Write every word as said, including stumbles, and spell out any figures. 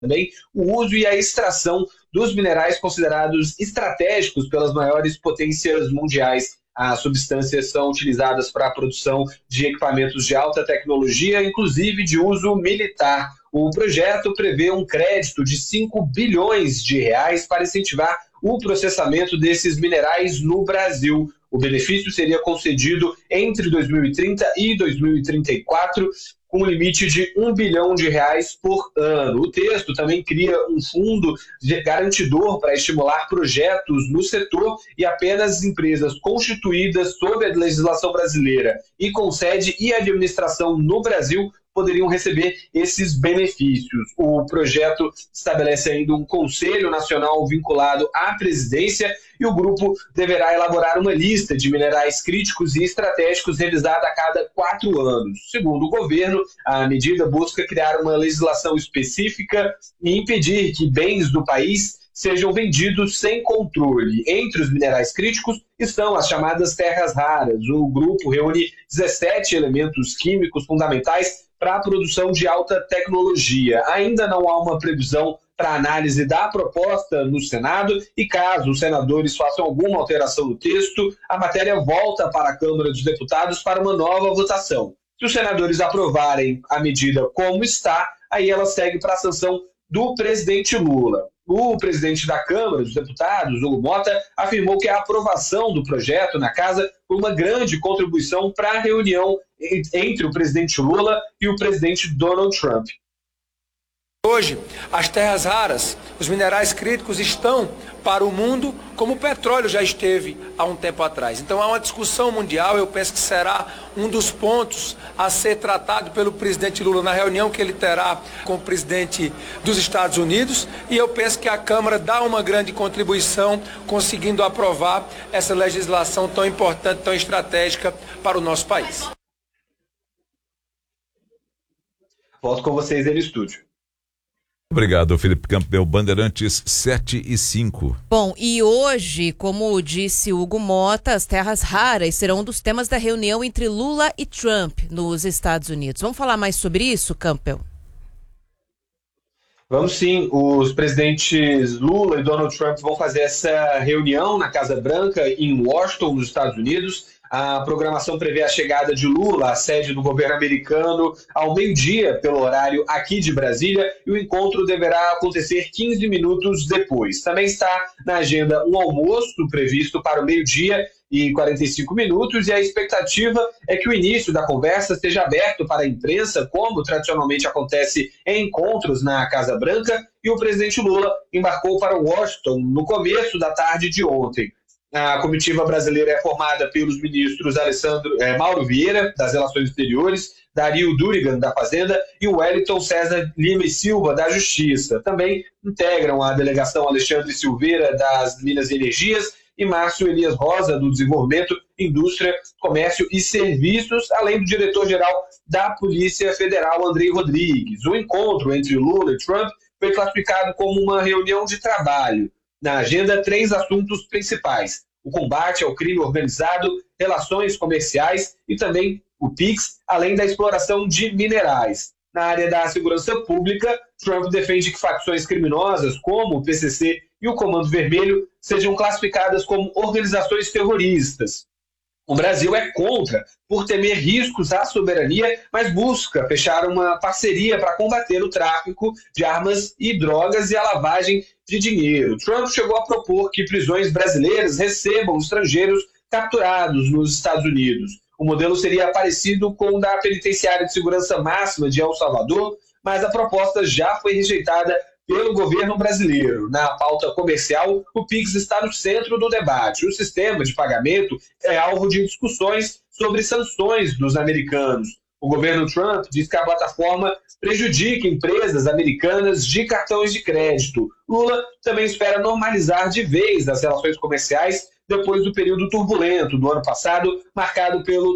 também o uso e a extração dos minerais considerados estratégicos pelas maiores potências mundiais. As substâncias são utilizadas para a produção de equipamentos de alta tecnologia, inclusive de uso militar. O projeto prevê um crédito de cinco bilhões de reais para incentivar o processamento desses minerais no Brasil. O benefício seria concedido entre dois mil e trinta e dois mil e trinta e quatro, com um limite de um bilhão de reais por ano. O texto também cria um fundo garantidor para estimular projetos no setor e apenas empresas constituídas sob a legislação brasileira e com sede e administração no Brasil poderiam receber esses benefícios. O projeto estabelece ainda um Conselho Nacional vinculado à presidência e o grupo deverá elaborar uma lista de minerais críticos e estratégicos revisada a cada quatro anos. Segundo o governo, a medida busca criar uma legislação específica e impedir que bens do país sejam vendidos sem controle. Entre os minerais críticos estão as chamadas terras raras. O grupo reúne dezessete elementos químicos fundamentais para a produção de alta tecnologia. Ainda não há uma previsão para análise da proposta no Senado e, caso os senadores façam alguma alteração no texto, a matéria volta para a Câmara dos Deputados para uma nova votação. Se os senadores aprovarem a medida como está, aí ela segue para a sanção do presidente Lula. O presidente da Câmara dos Deputados, Hugo Mota, afirmou que a aprovação do projeto na casa foi uma grande contribuição para a reunião entre o presidente Lula e o presidente Donald Trump. Hoje, as terras raras, os minerais críticos estão para o mundo como o petróleo já esteve há um tempo atrás. Então há uma discussão mundial, eu penso que será um dos pontos a ser tratado pelo presidente Lula na reunião que ele terá com o presidente dos Estados Unidos, e eu penso que a Câmara dá uma grande contribuição conseguindo aprovar essa legislação tão importante, tão estratégica para o nosso país. Volto com vocês aí no estúdio. Obrigado, Felipe Campbell, Bandeirantes sete e cinco. Bom, e hoje, como disse Hugo Mota, as terras raras serão um dos temas da reunião entre Lula e Trump nos Estados Unidos. Vamos falar mais sobre isso, Campbell? Vamos sim. Os presidentes Lula e Donald Trump vão fazer essa reunião na Casa Branca, em Washington, nos Estados Unidos. A programação prevê a chegada de Lula à sede do governo americano ao meio-dia, pelo horário aqui de Brasília, e o encontro deverá acontecer quinze minutos depois. Também está na agenda um almoço previsto para o meio-dia e quarenta e cinco minutos, e a expectativa é que o início da conversa seja aberto para a imprensa, como tradicionalmente acontece em encontros na Casa Branca, e o presidente Lula embarcou para Washington no começo da tarde de ontem. A comitiva brasileira é formada pelos ministros Alessandro, eh, Mauro Vieira, das Relações Exteriores, Dario Durigan, da Fazenda, e o Wellington César Lima e Silva, da Justiça. Também integram a delegação Alexandre Silveira, das Minas e Energias, e Márcio Elias Rosa, do Desenvolvimento, Indústria, Comércio e Serviços, além do diretor-geral da Polícia Federal, Andrei Rodrigues. O encontro entre Lula e Trump foi classificado como uma reunião de trabalho. Na agenda, três assuntos principais: o combate ao crime organizado, relações comerciais e também o Pix, além da exploração de minerais. Na área da segurança pública, Trump defende que facções criminosas como o P C C e o Comando Vermelho sejam classificadas como organizações terroristas. O Brasil é contra, por temer riscos à soberania, mas busca fechar uma parceria para combater o tráfico de armas e drogas e a lavagem de dinheiro. Trump chegou a propor que prisões brasileiras recebam estrangeiros capturados nos Estados Unidos. O modelo seria parecido com o da Penitenciária de Segurança Máxima de El Salvador, mas a proposta já foi rejeitada pelo governo brasileiro. Na pauta comercial, o Pix está no centro do debate. O sistema de pagamento é alvo de discussões sobre sanções dos americanos. O governo Trump diz que a plataforma prejudica empresas americanas de cartões de crédito. Lula também espera normalizar de vez as relações comerciais depois do período turbulento do ano passado, marcado pelo